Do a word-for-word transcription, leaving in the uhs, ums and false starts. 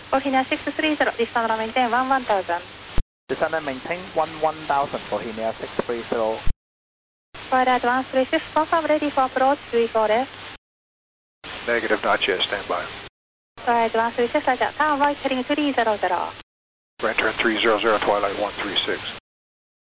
Bohemia six three zero, descend and maintain one one thousand. Descend and maintain one one thousand, Bohemia six three zero. For advance three six, confirm ready for approach three four S. Negative, not yet, stand by. For advance three six, roger, town right heading three zero zero. Grand turn three zero zero, Twilight one three six.